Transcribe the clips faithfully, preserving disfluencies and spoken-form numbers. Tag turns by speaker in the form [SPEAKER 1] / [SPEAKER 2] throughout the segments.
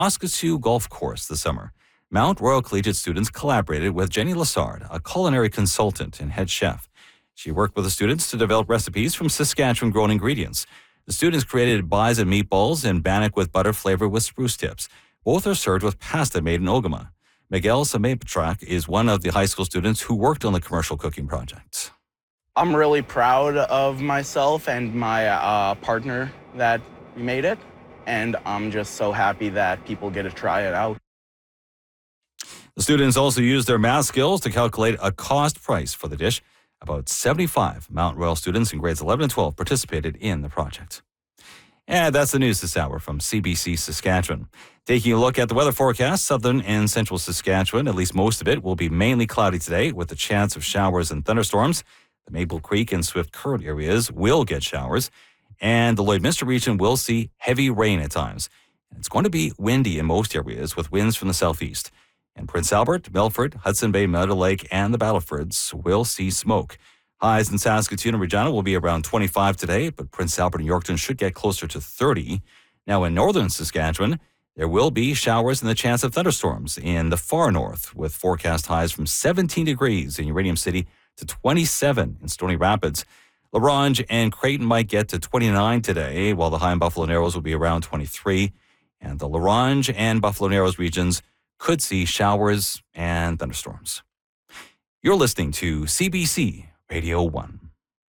[SPEAKER 1] Oscosu Golf Course this summer. Mount Royal Collegiate students collaborated with Jenny Lassard, a culinary consultant and head chef. She worked with the students to develop recipes from Saskatchewan-grown ingredients. The students created bison meatballs and bannock with butter flavor with spruce tips. Both are served with pasta made in Ogama. Miguel Samepatrak is one of the high school students who worked on the commercial cooking project.
[SPEAKER 2] I'm really proud of myself and my uh, partner that we made it, and I'm just so happy that people get to try it out.
[SPEAKER 1] The students also used their math skills to calculate a cost price for the dish. About seventy-five Mount Royal students in grades eleven and twelve participated in the project. And that's the news this hour from C B C Saskatchewan. Taking a look at the weather forecast, southern and central Saskatchewan, at least most of it, will be mainly cloudy today with the chance of showers and thunderstorms. The Maple Creek and Swift Current areas will get showers, and the Lloydminster region will see heavy rain at times. And it's going to be windy in most areas with winds from the southeast. And Prince Albert, Milford, Hudson Bay, Meadow Lake, and the Battlefords will see smoke. Highs in Saskatoon and Regina will be around twenty-five today, but Prince Albert and Yorkton should get closer to thirty. Now in northern Saskatchewan, there will be showers and the chance of thunderstorms in the far north, with forecast highs from seventeen degrees in Uranium City to twenty-seven in Stony Rapids. La Ronge and Creighton might get to twenty-nine today, while the high in Buffalo Narrows will be around twenty-three. And the La Ronge and Buffalo Narrows regions could see showers and thunderstorms. You're listening to C B C Radio one.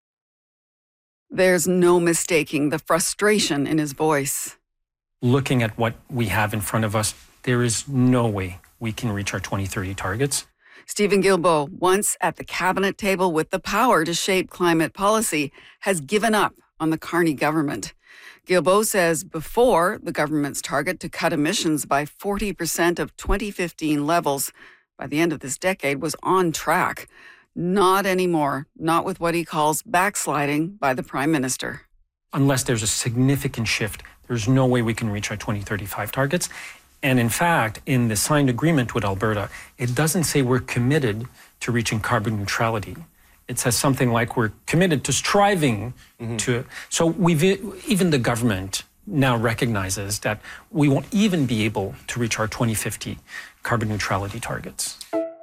[SPEAKER 3] There's no mistaking the frustration in his voice.
[SPEAKER 4] Looking at what we have in front of us, there is no way we can reach our twenty thirty targets.
[SPEAKER 3] Stephen Guilbeault, once at the cabinet table with the power to shape climate policy, has given up on the Carney government. Guilbeault says before, the government's target to cut emissions by forty percent of twenty fifteen levels by the end of this decade was on track. Not anymore, not with what he calls backsliding by the Prime Minister.
[SPEAKER 4] Unless there's a significant shift, there's no way we can reach our twenty thirty-five targets. And in fact, in the signed agreement with Alberta, it doesn't say we're committed to reaching carbon neutrality. It says something like we're committed to striving mm-hmm. to. So we've even the government now recognizes that we won't even be able to reach our twenty fifty carbon neutrality targets.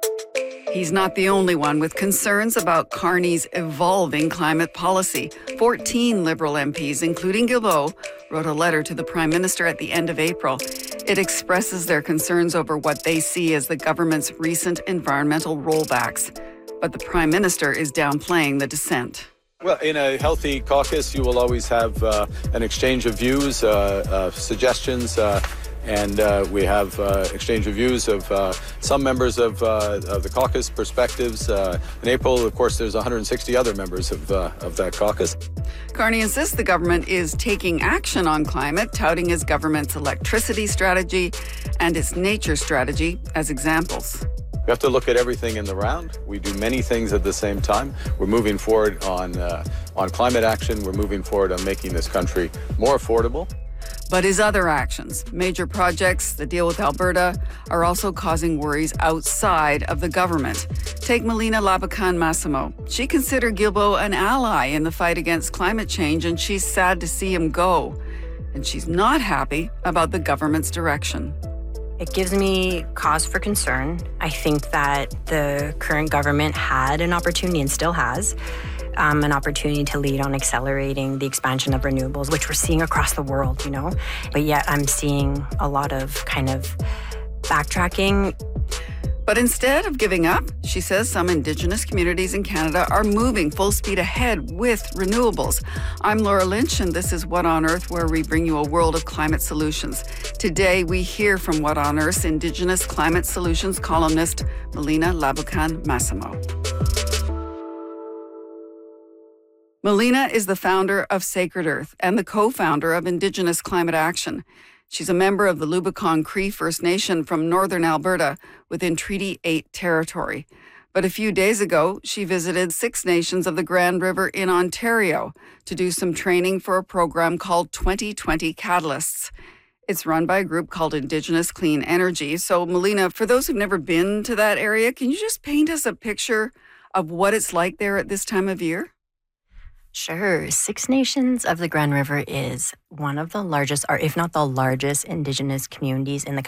[SPEAKER 3] He's not the only one with concerns about Carney's evolving climate policy. fourteen Liberal M Ps, including Guilbeault, wrote a letter to the Prime Minister at the end of April. It expresses their concerns over what they see as the government's recent environmental rollbacks. But the Prime Minister is downplaying the dissent.
[SPEAKER 5] Well, in a healthy caucus, you will always have uh, an exchange of views, uh, uh, suggestions, uh, and uh, we have uh, exchange of views of uh, some members of, uh, of the caucus perspectives. Uh, in April, of course, there's one hundred sixty other members of, uh, of that caucus.
[SPEAKER 3] Carney insists the government is taking action on climate, touting his government's electricity strategy and its nature strategy as examples.
[SPEAKER 5] We have to look at everything in the round. We do many things at the same time. We're moving forward on, uh, on climate action. We're moving forward on making this country more affordable.
[SPEAKER 3] But his other actions, major projects, the deal with Alberta, are also causing worries outside of the government. Take Melina Labucan-Massimo. She considered Guilbeault an ally in the fight against climate change, and she's sad to see him go. And she's not happy about the government's direction.
[SPEAKER 6] It gives me cause for concern. I think that the current government had an opportunity and still has um, an opportunity to lead on accelerating the expansion of renewables, which we're seeing across the world, you know. But yet I'm seeing a lot of kind of backtracking.
[SPEAKER 3] But instead of giving up, she says some Indigenous communities in Canada are moving full speed ahead with renewables. I'm Laura Lynch, and this is What on Earth, where we bring you a world of climate solutions. Today, we hear from What on Earth's Indigenous Climate Solutions columnist, Melina Labucan-Massimo. Melina is the founder of Sacred Earth and the co-founder of Indigenous Climate Action. She's a member of the Lubicon Cree First Nation from northern Alberta within Treaty eight territory. But a few days ago, she visited Six Nations of the Grand River in Ontario to do some training for a program called twenty twenty Catalysts. It's run by a group called Indigenous Clean Energy. So, Melina, for those who've never been to that area, can you just paint us a picture of what it's like there at this time of year?
[SPEAKER 6] Sure. Six Nations of the Grand River is one of the largest, or if not the largest, Indigenous communities in the